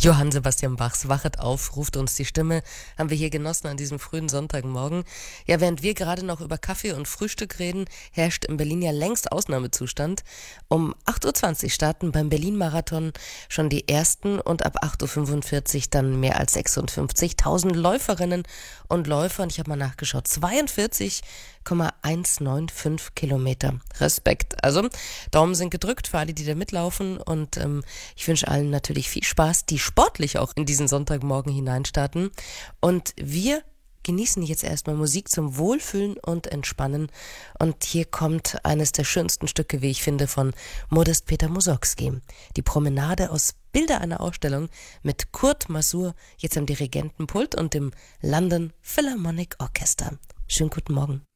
Johann Sebastian Bachs Wachet auf, ruft uns die Stimme, haben wir hier genossen an diesem frühen Sonntagmorgen. Ja, während wir gerade noch über Kaffee und Frühstück reden, herrscht in Berlin ja längst Ausnahmezustand. Um 8:20 Uhr starten beim Berlin-Marathon schon die ersten und ab 8:45 Uhr dann mehr als 56.000 Läuferinnen und Läufer. Und ich habe mal nachgeschaut, 42,195 Kilometer. Respekt. Also, Daumen sind gedrückt für alle, die da mitlaufen und ich wünsche allen natürlich viel Spaß, die sportlich auch in diesen Sonntagmorgen hineinstarten. Und wir genießen jetzt erstmal Musik zum Wohlfühlen und Entspannen. Und hier kommt eines der schönsten Stücke, wie ich finde, von Modest Peter Mussorgsky. Die Promenade aus Bilder einer Ausstellung mit Kurt Masur, jetzt am Dirigentenpult und dem London Philharmonic Orchestra. Schönen guten Morgen.